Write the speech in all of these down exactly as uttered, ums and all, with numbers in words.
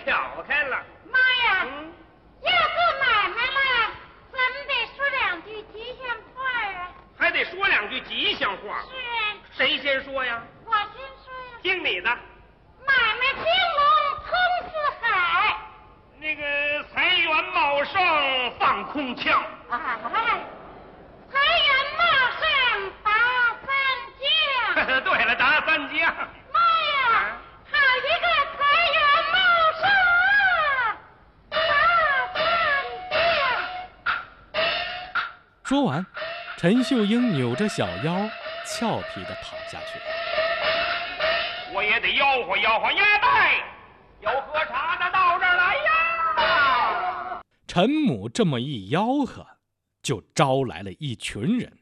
挑开了。 妈呀！嗯、要做买卖了，咱们得说两句吉祥话啊。 还得说两句吉祥话。 是啊。 谁先说呀？ 我先说呀。 听你的。 买卖兴隆通四海。 那个财源茂盛放空枪。 哎，财源茂盛打三将。 对了，打三将。 妈呀！好一个财源茂盛啊！打三将。 说完，陈秀英扭着小腰，俏皮地跑下去。 我也得吆喝吆喝鸭蛋，有喝茶的到这儿来呀！ 陈母这么一吆喝，就招来了一群人。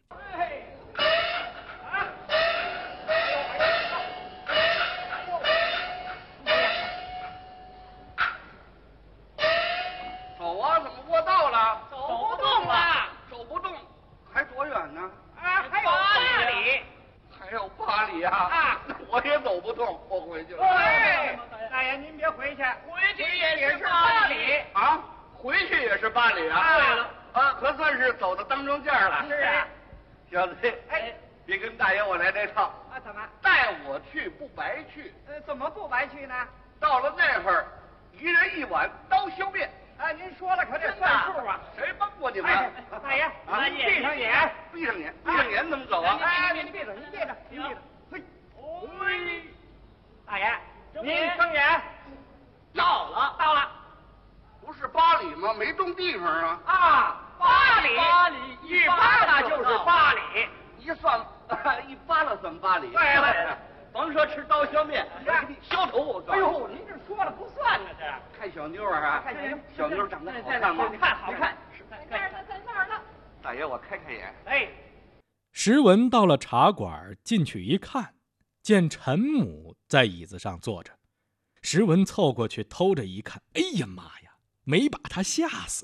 走啊，怎么过道了？ 走不动了， 走不动，还多远呢？ 啊，还有八里。 还有八里啊！ 啊， 我也走不动，我回去了。 哎，大爷您别回去，回去也是八里啊，回去也是八里啊。 对了， 啊，可算是走到当中间了。 是啊， 小子，哎，别跟大爷我来这套。 啊，怎么？ 带我去不白去。 呃，怎么不白去呢？ 到了那会儿，一人一碗刀削面。 哎，您说了可得算数啊！ 谁帮过你们？ 大爷，啊，您闭上眼， 闭上眼，闭上眼怎么走啊？ 哎，您闭着，您闭着，您闭着。嘿，嘿，大爷，您睁眼。到了，到了。 不是八里吗？没动地方啊。 啊，八里，八里，一扒拉就是八里， 一算，一扒拉算八里。 对了。 甭说吃刀削面，我给你削头！我告诉你， 哎呦，您这说了不算呢，这看小妞啊， 看小妞， 小妞长得好看吗？ 好看，好看。 在这儿呢，在这儿呢。 大爷，我开开眼。 哎， 石文到了茶馆，进去一看，见陈母在椅子上坐着。石文凑过去偷着一看，哎呀妈呀，没把他吓死。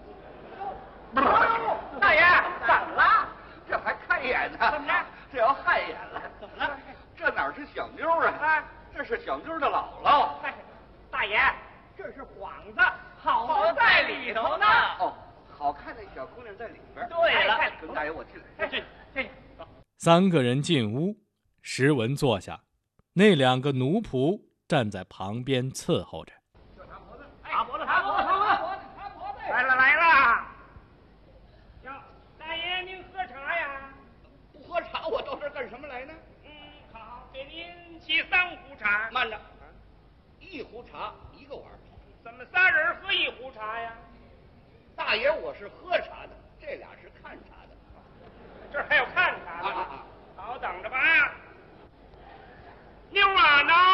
大爷，怎么了？ 这还开眼呢？ 怎么着？ 这要害眼了？ 怎么了？ 这哪是小妞啊？啊，这是小妞的姥姥。 大爷，这是幌子，好在里头呢。 哦，好看的小姑娘在里边。 对了， 跟大爷我进来。 进进去。 三个人进屋，石文坐下，那两个奴仆站在旁边伺候着。 擦脖子，擦脖子，擦脖子，擦脖子。来了来了。哟，大爷您喝茶呀？ 不喝茶，我到这儿干什么来呢？ 好，给您沏三壶茶。 慢着，一壶茶一个碗。 怎么仨人喝一壶茶呀？ 大爷，我是喝茶的，这俩